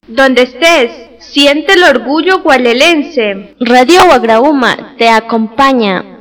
Donde estés, siente el orgullo gualelense. Radio Guagrauma te acompaña.